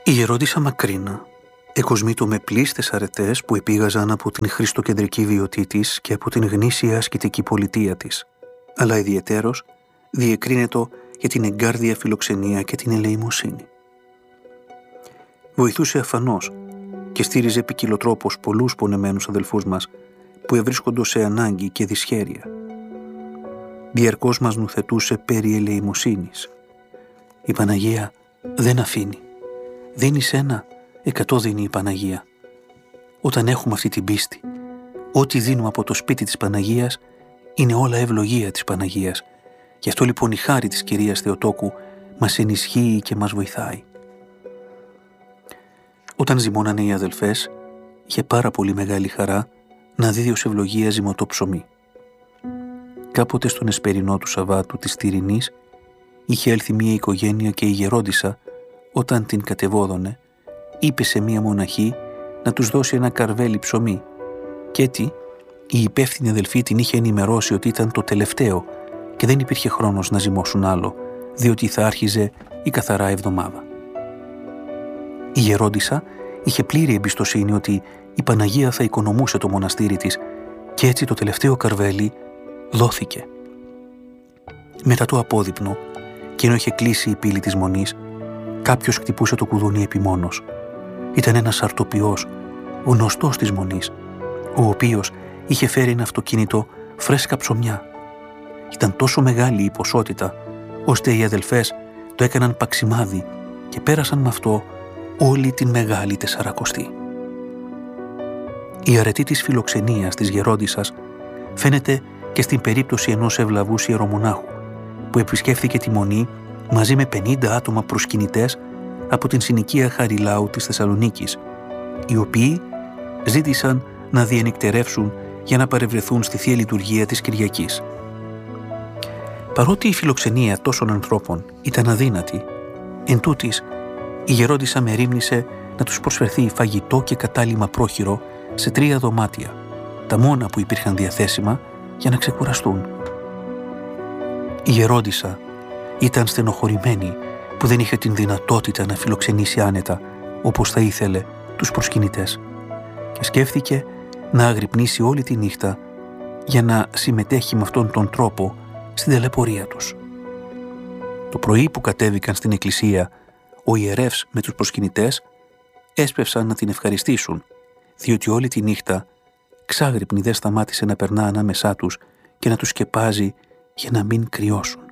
Η γερόντισσα Μακρίνα εκοσμήτω με πλήστες αρετές που επήγαζαν από την χριστοκεντρική βιωτή της και από την γνήσια ασκητική πολιτεία της, αλλά ιδιαιτέρως διεκρίνετο για την εγκάρδια φιλοξενία και την ελεημοσύνη. Βοηθούσε αφανώς και στήριζε ποικιλοτρόπως πολλούς πονεμένους αδελφούς μας που ευρίσκοντο σε ανάγκη και δυσχέρεια. Διαρκώς μας νουθετούσε περί ελεημοσύνης. Η Παναγία δεν αφήνει. Δίνεις ένα, 100 δίνει η Παναγία. Όταν έχουμε αυτή την πίστη, ό,τι δίνουμε από το σπίτι της Παναγίας είναι όλα ευλογία της Παναγίας. Γι' αυτό λοιπόν η χάρη της Κυρίας Θεοτόκου μας ενισχύει και μας βοηθάει. Όταν ζυμώνανε οι αδελφές, είχε πάρα πολύ μεγάλη χαρά να δίδει ως ευλογία ζυμωτό ψωμί. Κάποτε στον εσπερινό του Σαββάτου της Τυρινής είχε έλθει μία οικογένεια και η γερόντισσα, όταν την κατεβόδωνε, είπε σε μία μοναχή να τους δώσει ένα καρβέλι ψωμί και έτσι η υπεύθυνη αδελφή την είχε ενημερώσει ότι ήταν το τελευταίο και δεν υπήρχε χρόνος να ζυμώσουν άλλο, διότι θα άρχιζε η καθαρά εβδομάδα. Η γερόντισσα είχε πλήρη εμπιστοσύνη ότι η Παναγία θα οικονομούσε το μοναστήρι της και έτσι το τελευταίο καρβέλι δόθηκε. Μετά το απόδειπνο, και ενώ είχε κλείσει η πύλη της μονής, κάποιος χτυπούσε το κουδούνι επιμόνως. Ήταν ένας αρτοποιός, γνωστός της μονής, ο οποίος είχε φέρει ένα αυτοκίνητο φρέσκα ψωμιά. Ήταν τόσο μεγάλη η ποσότητα, ώστε οι αδελφές το έκαναν παξιμάδι και πέρασαν με αυτό όλη την μεγάλη Τεσσαρακοστή. Η αρετή της φιλοξενίας της γερόντισσας φαίνεται και στην περίπτωση ενός ευλαβούς ιερομονάχου, που επισκέφθηκε τη μονή μαζί με 50 άτομα προσκυνητές από την συνοικία Χαριλάου της Θεσσαλονίκης, οι οποίοι ζήτησαν να διενυκτερεύσουν για να παρευρεθούν στη Θεία Λειτουργία της Κυριακής. Παρότι η φιλοξενία τόσων ανθρώπων ήταν αδύνατη, εντούτοις η γερόντισσα μερίμνησε να τους προσφερθεί φαγητό και κατάλυμμα πρόχειρο σε 3 δωμάτια, τα μόνα που υπήρχαν διαθέσιμα για να ξεκουραστούν. Η γερόντισσα ήταν στενοχωρημένη που δεν είχε την δυνατότητα να φιλοξενήσει άνετα όπως θα ήθελε τους προσκυνητές και σκέφτηκε να αγρυπνήσει όλη τη νύχτα για να συμμετέχει με αυτόν τον τρόπο στην ταλαιπωρία τους. Το πρωί που κατέβηκαν στην εκκλησία, ο ιερεύς με τους προσκυνητές έσπευσαν να την ευχαριστήσουν, διότι όλη τη νύχτα ξάγρυπνη δεν σταμάτησε να περνά ανάμεσά τους και να τους σκεπάζει για να μην κρυώσουν.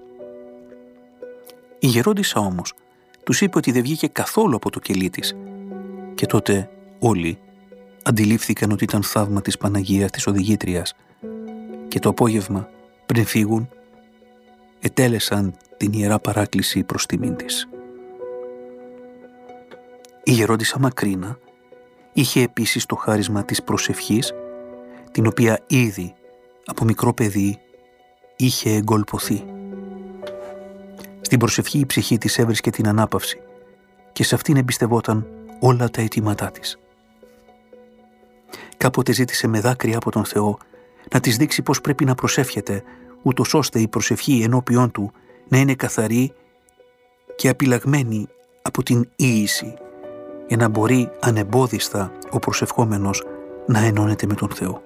Η γερόντισσα όμως τους είπε ότι δεν βγήκε καθόλου από το κελί της και τότε όλοι αντιλήφθηκαν ότι ήταν θαύμα της Παναγίας της Οδηγήτριας και το απόγευμα πριν φύγουν ετέλεσαν την Ιερά Παράκληση προς τιμήν της. Η γερόντισσα Μακρίνα είχε επίσης το χάρισμα της προσευχής, την οποία ήδη από μικρό παιδί είχε εγκολποθεί. Στην προσευχή η ψυχή της έβρισκε την ανάπαυση και σε αυτήν εμπιστευόταν όλα τα αιτήματά της. Κάποτε ζήτησε με δάκρυα από τον Θεό να της δείξει πώς πρέπει να προσεύχεται, ούτως ώστε η προσευχή ενώπιόν του να είναι καθαρή και απειλαγμένη από την ίηση, για να μπορεί ανεμπόδιστα ο προσευχόμενος να ενώνεται με τον Θεό.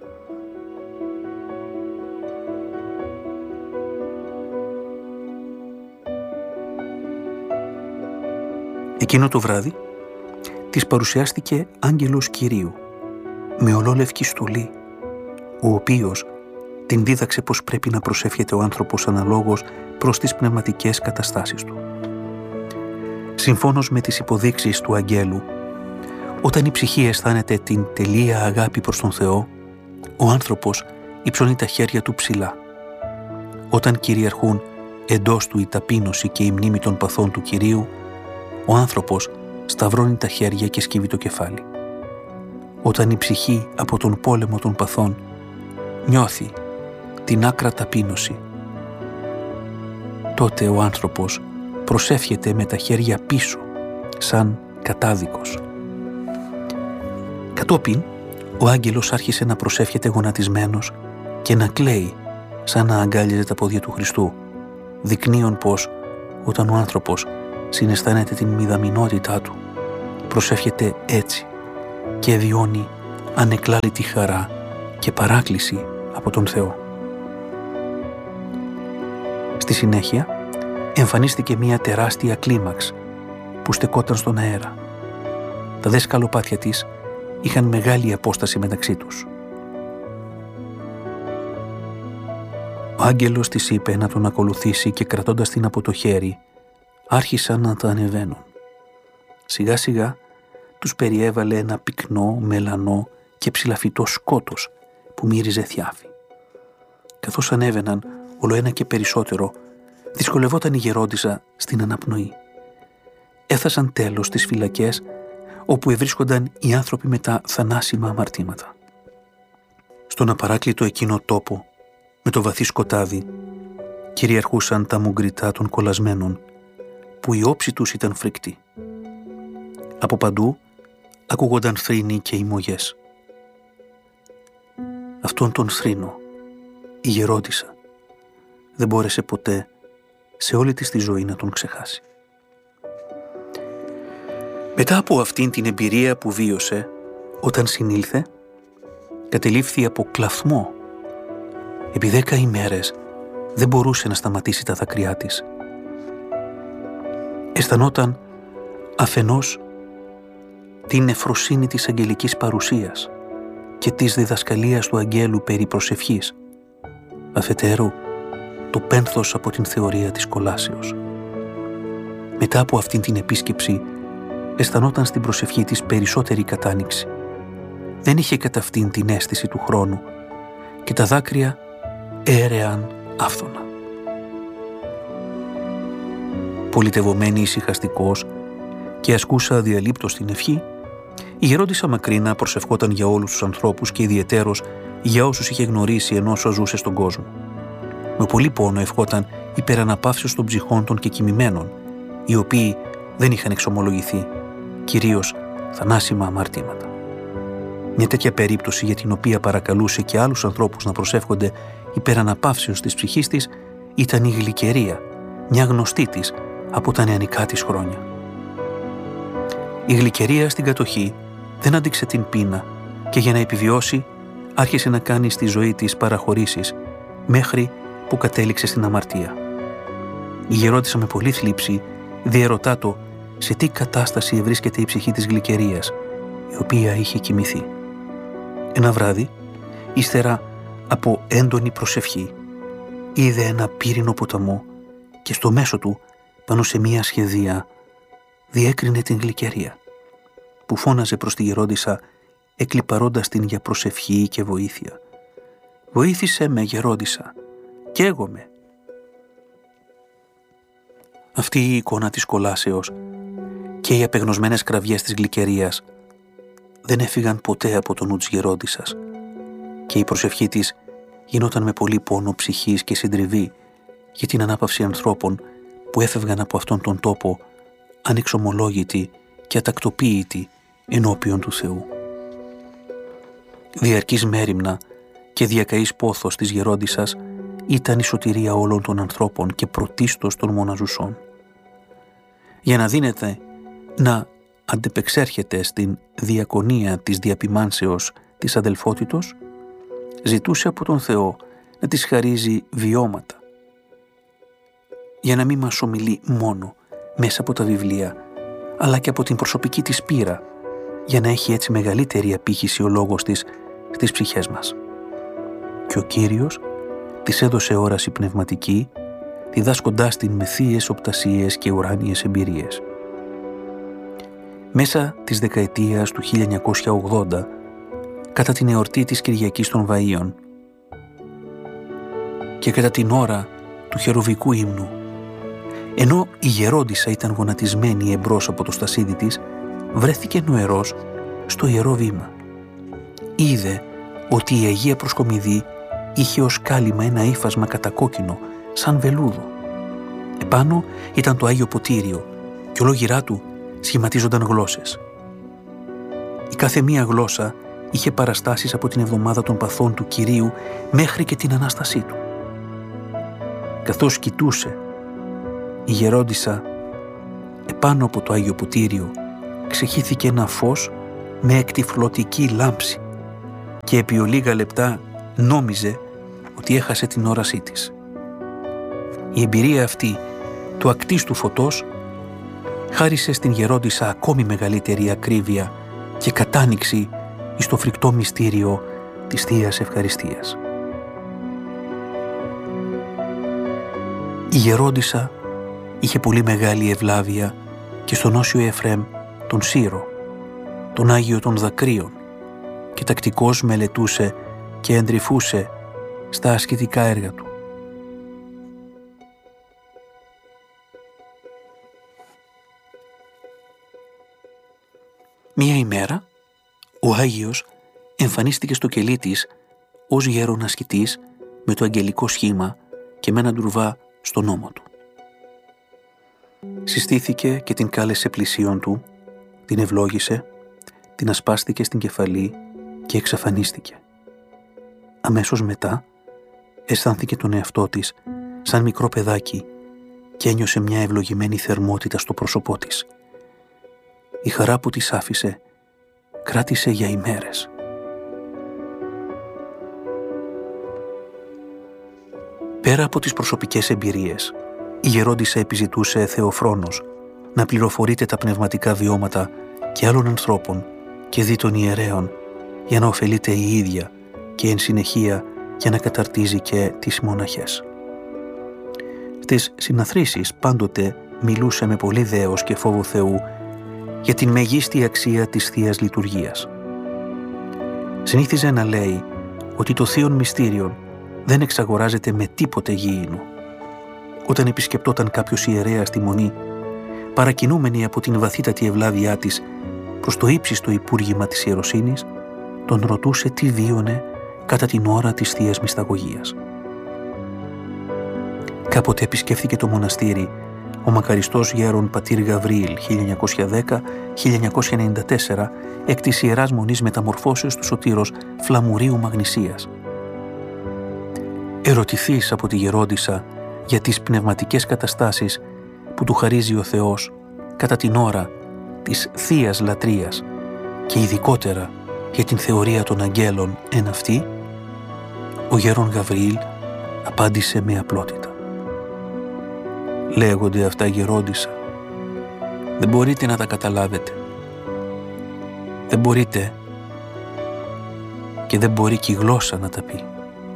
Εκείνο το βράδυ της παρουσιάστηκε άγγελος Κυρίου με ολόλευκη στολή, ο οποίος την δίδαξε πως πρέπει να προσεύχεται ο άνθρωπος αναλόγως προς τις πνευματικές καταστάσεις του. Συμφώνως με τις υποδείξεις του αγγέλου, όταν η ψυχή αισθάνεται την τελεία αγάπη προς τον Θεό, ο άνθρωπος υψώνει τα χέρια του ψηλά. Όταν κυριαρχούν εντός του η ταπείνωση και η μνήμη των παθών του Κυρίου, ο άνθρωπος σταυρώνει τα χέρια και σκύβει το κεφάλι. Όταν η ψυχή από τον πόλεμο των παθών νιώθει την άκρα ταπείνωση, τότε ο άνθρωπος προσεύχεται με τα χέρια πίσω, σαν κατάδικος. Κατόπιν, ο άγγελος άρχισε να προσεύχεται γονατισμένος και να κλαίει σαν να αγκάλιζε τα πόδια του Χριστού, δεικνύον πως όταν ο άνθρωπος συναισθάνεται την μηδαμινότητά του, προσεύχεται έτσι και βιώνει ανεκλάλητη χαρά και παράκληση από τον Θεό. Στη συνέχεια εμφανίστηκε μια τεράστια κλίμαξ που στεκόταν στον αέρα. Τα δε σκαλοπάτια της είχαν μεγάλη απόσταση μεταξύ τους. Ο άγγελος της είπε να τον ακολουθήσει και κρατώντας την από το χέρι άρχισαν να τα ανεβαίνουν. Σιγά σιγά τους περιέβαλε ένα πυκνό, μελανό και ψηλαφιτό σκότος που μύριζε θιάφη. Καθώς ανέβαιναν όλο ένα και περισσότερο, δυσκολευόταν η γερόντισσα στην αναπνοή. Έφτασαν τέλος στις φυλακές όπου ευρίσκονταν οι άνθρωποι με τα θανάσιμα αμαρτήματα. Στον απαράκλητο εκείνο τόπο, με το βαθύ σκοτάδι, κυριαρχούσαν τα μουγκριτά των κολλασμένων, που η όψη τους ήταν φρικτή. Από παντού ακούγονταν θρήνοι και ημωγές. Αυτόν τον θρήνο η γερόντισσα δεν μπόρεσε ποτέ σε όλη της τη ζωή να τον ξεχάσει. Μετά από αυτήν την εμπειρία που βίωσε, όταν συνήλθε, κατελήφθη από κλαθμό. Επί 10 ημέρες δεν μπορούσε να σταματήσει τα δάκρυά της. Αισθανόταν αφενός την εφροσύνη της αγγελικής παρουσίας και της διδασκαλίας του αγγέλου περί προσευχής, αφετέρου το πένθος από την θεωρία της κολάσεως. Μετά από αυτήν την επίσκεψη αισθανόταν στην προσευχή της περισσότερη κατάνοιξη. Δεν είχε κατά αυτήν την αίσθηση του χρόνου και τα δάκρυα έρεαν άφθονα. Πολιτευωμένη ησυχαστικός και ασκούσα αδιαλείπτως την ευχή, η γερόντισσα Μακρίνα προσευχόταν για όλους τους ανθρώπους και ιδιαιτέρως για όσους είχε γνωρίσει ενώ ζούσε στον κόσμο. Με πολύ πόνο ευχόταν υπεραναπαύσεως των ψυχών των κεκοιμημένων, οι οποίοι δεν είχαν εξομολογηθεί, κυρίως θανάσιμα αμαρτήματα. Μια τέτοια περίπτωση για την οποία παρακαλούσε και άλλους ανθρώπους να προσεύχονται υπεραναπαύσεως της ψυχής της ήταν η Γλυκερία, μια γνωστή της από τα νεανικά της χρόνια. Η Γλυκερία στην κατοχή δεν άντυξε την πείνα και για να επιβιώσει άρχισε να κάνει στη ζωή της παραχωρήσεις μέχρι που κατέληξε στην αμαρτία. Η γερόντισσα με πολύ θλίψη διερωτά το σε τι κατάσταση βρίσκεται η ψυχή της Γλυκερίας, η οποία είχε κοιμηθεί. Ένα βράδυ, ύστερα από έντονη προσευχή, είδε ένα πύρινο ποταμό και στο μέσο του, πάνω σε μία σχεδία, διέκρινε την Γλυκερία, που φώναζε προς τη γερόντισσα, εκλιπαρώντας την για προσευχή και βοήθεια. «Βοήθησε με, γερόντισσα, καίγομαι». Αυτή η εικόνα της κολάσεως και οι απεγνωσμένες κραυγές της Γλυκερίας δεν έφυγαν ποτέ από το νου της γερόντισσας και η προσευχή της γινόταν με πολύ πόνο ψυχής και συντριβή για την ανάπαυση ανθρώπων που έφευγαν από αυτόν τον τόπο ανεξομολόγητοι και ατακτοποίητοι ενώπιον του Θεού. Διαρκής μέριμνα και διακαής πόθος της γερόντισσας ήταν η σωτηρία όλων των ανθρώπων και πρωτίστως των μοναζουσών. Για να δίνεται να αντεπεξέρχεται στην διακονία της διαπημάνσεως της αδελφότητος, ζητούσε από τον Θεό να της χαρίζει βιώματα, για να μην μας ομιλεί μόνο μέσα από τα βιβλία, αλλά και από την προσωπική της πείρα, για να έχει έτσι μεγαλύτερη απήχηση ο λόγος της στις ψυχές μας. Και ο Κύριος της έδωσε όραση πνευματική, διδάσκοντάς την με θείες οπτασίες και ουράνιες εμπειρίες. Μέσα της δεκαετίας του 1980, κατά την εορτή της Κυριακής των Βαΐων και κατά την ώρα του χερουβικού ύμνου, ενώ η γερόντισσα ήταν γονατισμένη εμπρός από το στασίδι της, βρέθηκε νοερός στο ιερό βήμα. Είδε ότι η Αγία Προσκομιδή είχε ως κάλυμα ένα ύφασμα κατακόκκινο, σαν βελούδο. Επάνω ήταν το Άγιο Ποτήριο και ολόγυρά του σχηματίζονταν γλώσσες. Η κάθε μία γλώσσα είχε παραστάσεις από την εβδομάδα των παθών του Κυρίου μέχρι και την Ανάστασή του. Καθώς κοιτούσε, η γερόντισσα πάνω από το Άγιο Ποτήριο ξεχύθηκε ένα φως με εκτυφλωτική λάμψη και επί ολίγα λεπτά νόμιζε ότι έχασε την όρασή της. Η εμπειρία αυτή του ακτίστου φωτός χάρισε στην γερόντισσα ακόμη μεγαλύτερη ακρίβεια και κατάνοιξη εις το φρικτό μυστήριο της Θείας Ευχαριστίας. Η γερόντισσα είχε πολύ μεγάλη ευλάβεια και στον Όσιο Εφραίμ τον Σύρο, τον Άγιο των Δακρύων, και τακτικώς μελετούσε και εντρυφούσε στα ασκητικά έργα του. Μία ημέρα, ο Άγιος εμφανίστηκε στο κελί της ως γέρον ασκητής με το αγγελικό σχήμα και με ένα ντουρβά στον ώμο του. Συστήθηκε και την κάλεσε πλησίον του, την ευλόγησε, την ασπάστηκε στην κεφαλή και εξαφανίστηκε. Αμέσως μετά αισθάνθηκε τον εαυτό της σαν μικρό παιδάκι και ένιωσε μια ευλογημένη θερμότητα στο πρόσωπό της. Η χαρά που της άφησε κράτησε για ημέρες. Πέρα από τις προσωπικές εμπειρίες, η γερόντισσα επιζητούσε θεοφρόνος να πληροφορείται τα πνευματικά βιώματα και άλλων ανθρώπων και δι των ιερέων για να ωφελείται η ίδια και εν συνεχεία για να καταρτίζει και τις μοναχές. Στις συναθρήσεις πάντοτε μιλούσε με πολύ δέος και φόβο Θεού για την μεγίστη αξία της Θείας Λειτουργίας. Συνήθιζε να λέει ότι το Θείον Μυστήριον δεν εξαγοράζεται με τίποτε γήινο. Όταν επισκεπτόταν κάποιος ιερέας στη Μονή, παρακινούμενη από την βαθύτατη ευλάβειά της προς το ύψιστο υπούργημα της ιεροσύνης, τον ρωτούσε τι βίωνε κατά την ώρα της Θείας Μυσταγωγίας. Κάποτε επισκέφθηκε το μοναστήρι ο μακαριστός γέρον πατήρ Γαβρίλ 1910-1994 εκ της Ιεράς Μονής Μεταμορφώσεως του Σωτήρος Φλαμουρίου Μαγνησίας. Ερωτηθείς από τη γερόντισσα για τις πνευματικές καταστάσεις που του χαρίζει ο Θεός κατά την ώρα της Θείας Λατρείας και ειδικότερα για την θεωρία των αγγέλων εν αυτή, ο γέρον Γαβρίλ απάντησε με απλότητα. «Λέγονται αυτά, γερόντισσα. Δεν μπορείτε να τα καταλάβετε. Δεν μπορείτε και δεν μπορεί και η γλώσσα να τα πει.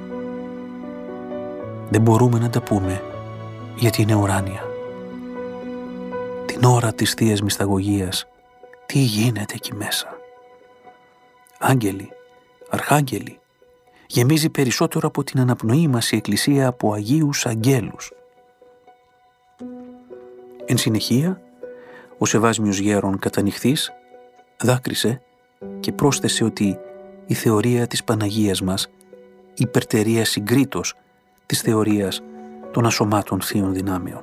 Δεν μπορούμε να τα πούμε γιατί είναι ουράνια. Την ώρα της Θείας Μυσταγωγίας τι γίνεται εκεί μέσα. Άγγελοι, αρχάγγελοι, γεμίζει περισσότερο από την αναπνοή μας η Εκκλησία από Αγίους Αγγέλους». Εν συνεχεία, ο Σεβάσμιος γέρον κατανυχθής δάκρυσε και πρόσθεσε ότι η θεωρία της Παναγίας μας υπερτερία συγκρίτως της θεωρίας των ασωμάτων θείων δυνάμεων.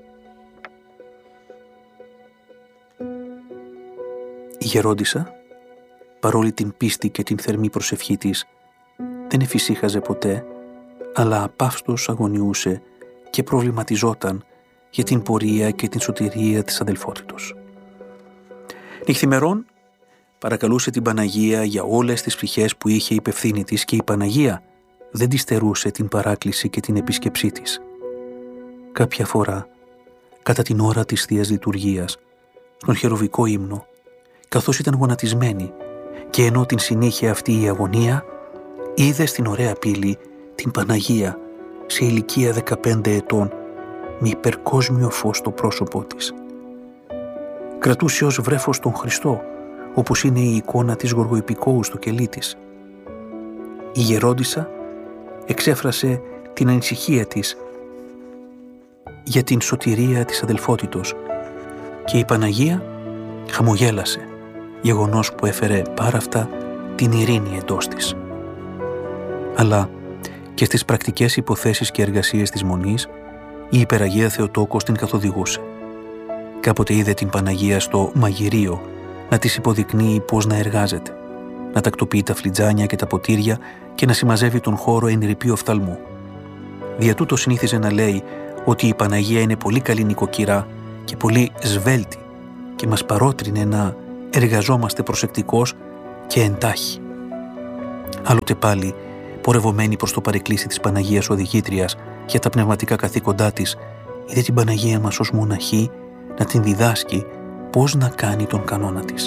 Η γερόντισσα, παρόλη την πίστη και την θερμή προσευχή της, δεν εφησύχαζε ποτέ, αλλά απαύστος αγωνιούσε και προβληματιζόταν για την πορεία και την σωτηρία της αδελφότητος. Νυχθημερών παρακαλούσε την Παναγία για όλες τις πτυχές που είχε υπευθύνη της και η Παναγία δεν της στερούσε την παράκληση και την επίσκεψή της. Κάποια φορά, κατά την ώρα της Θείας Λειτουργίας, στον χερουβικό ύμνο, καθώς ήταν γονατισμένη και ενώ την συνήχε αυτή η αγωνία, είδε στην ωραία πύλη την Παναγία σε ηλικία 15 ετών με υπερκόσμιο φως στο πρόσωπό της. Κρατούσε ως βρέφος τον Χριστό, όπως είναι η εικόνα της Γοργοϊπικόου στο κελί της. Η γερόντισσα εξέφρασε την ανησυχία της για την σωτηρία της αδελφότητος και η Παναγία χαμογέλασε, γεγονός που έφερε πάρα αυτά την ειρήνη εντός της. Αλλά και στις πρακτικές υποθέσεις και εργασίες της Μονής, η Υπεραγία Θεοτόκος την καθοδηγούσε. Κάποτε είδε την Παναγία στο μαγειρίο να της υποδεικνύει πώς να εργάζεται, να τακτοποιεί τα φλιτζάνια και τα ποτήρια και να συμμαζεύει τον χώρο εν ρηπή οφθαλμού. Δια τούτο συνήθιζε να λέει ότι η Παναγία είναι πολύ καλή νοικοκυρά και πολύ σβέλτη και μας παρότρινε να εργαζόμαστε προσεκτικώς και εντάχει. Άλλοτε πάλι, πορευομένη προς το παρεκκλήσι της Παναγίας Οδηγήτριας για τα πνευματικά καθήκοντά της, είδε την Παναγία μας ως μοναχή να την διδάσκει πώς να κάνει τον κανόνα της.